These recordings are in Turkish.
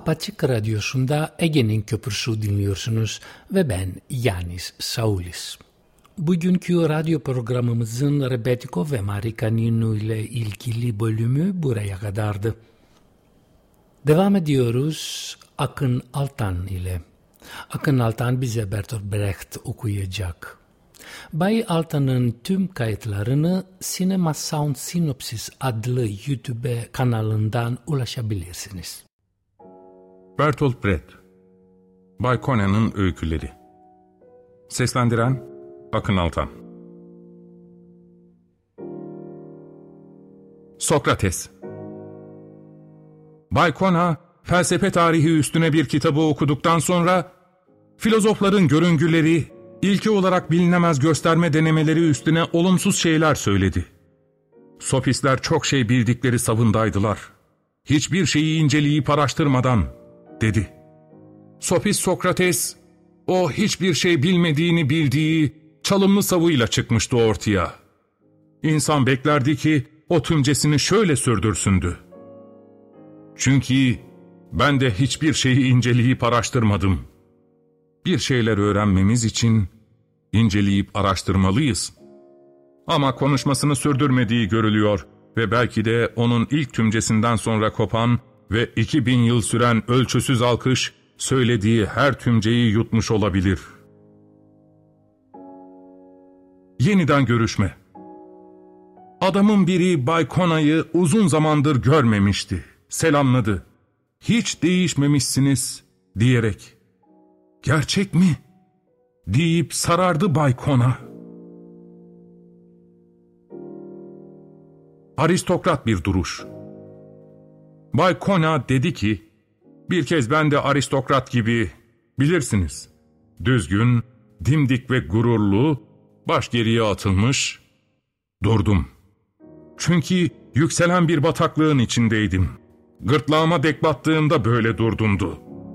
Apaçık Radyosu'nda Ege'nin Köprüsü dinliyorsunuz ve ben Yanis Saulis. Bugünkü radyo programımızın Rebetiko ve Marika Ninu ile ilgili bölümü buraya kadardı. Devam ediyoruz Akın Altan ile. Akın Altan bize Bertolt Brecht okuyacak. Bay Altan'ın tüm kayıtlarını Cinema Sound Synopsis adlı YouTube kanalından ulaşabilirsiniz. Bertolt Brecht, Bay Conan'ın öyküleri. Seslendiren Akın Altan. Sokrates. Bay Conan, felsefe tarihi üstüne bir kitabı okuduktan sonra, filozofların görüngüleri, ilki olarak bilinemez gösterme denemeleri üstüne olumsuz şeyler söyledi. Sofistler çok şey bildikleri savındaydılar. Hiçbir şeyi inceleyip araştırmadan, dedi. Sofist Sokrates, o hiçbir şey bilmediğini bildiği çalımlı savıyla çıkmıştı ortaya. İnsan beklerdi ki o tümcesini şöyle sürdürsündü. Çünkü ben de hiçbir şeyi inceleyip araştırmadım. Bir şeyler öğrenmemiz için inceleyip araştırmalıyız. Ama konuşmasını sürdürmediği görülüyor ve belki de onun ilk tümcesinden sonra kopan ve 2000 yıl süren ölçüsüz alkış söylediği her tümceyi yutmuş olabilir. Yeniden görüşme. Adamın biri Bay Conan'ı uzun zamandır görmemişti. Selamladı. "Hiç değişmemişsiniz," diyerek. "Gerçek mi?" deyip sarardı Bay Conan. Aristokrat bir duruş. Bay Conan dedi ki, "Bir kez ben de aristokrat gibi, bilirsiniz, düzgün, dimdik ve gururlu, baş geriye atılmış, durdum. Çünkü yükselen bir bataklığın içindeydim. Gırtlağıma dek battığımda böyle durdumdu."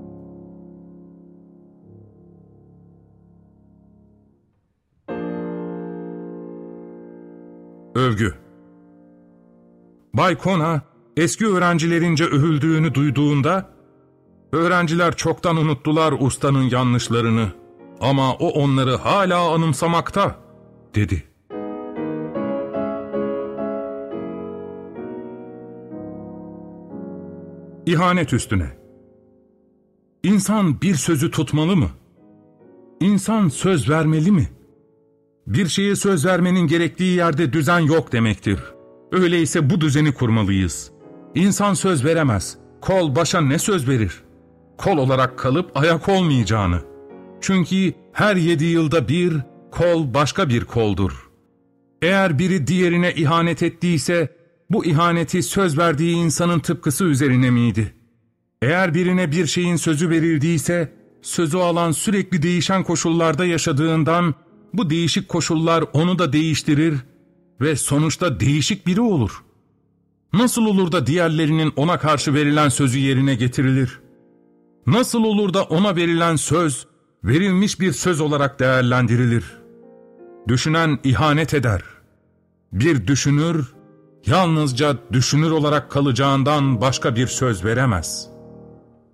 Övgü. Bay Conan, eski öğrencilerince övüldüğünü duyduğunda, "Öğrenciler çoktan unuttular ustanın yanlışlarını ama o onları hala anımsamakta," dedi. İhanet üstüne. İnsan bir sözü tutmalı mı? İnsan söz vermeli mi? Bir şeye söz vermenin gerektiği yerde düzen yok demektir. Öyleyse bu düzeni kurmalıyız. İnsan söz veremez. Kol başa ne söz verir? Kol olarak kalıp ayak olmayacağını. Çünkü her 7 yılda bir kol başka bir koldur. Eğer biri diğerine ihanet ettiyse, bu ihaneti söz verdiği insanın tıpkısı üzerine miydi? Eğer birine bir şeyin sözü verildiyse, sözü alan sürekli değişen koşullarda yaşadığından, bu değişik koşullar onu da değiştirir ve sonuçta değişik biri olur. Nasıl olur da diğerlerinin ona karşı verilen sözü yerine getirilir? Nasıl olur da ona verilen söz, verilmiş bir söz olarak değerlendirilir? Düşünen ihanet eder. Bir düşünür, yalnızca düşünür olarak kalacağından başka bir söz veremez.